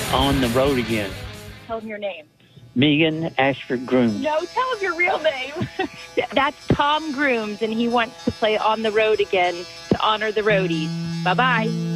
On the road again. Tell him your name. Megan Ashford Grooms. No, tell him your real name. That's Tom Grooms, and he wants to play On the Road Again to honor the roadies. Bye-bye.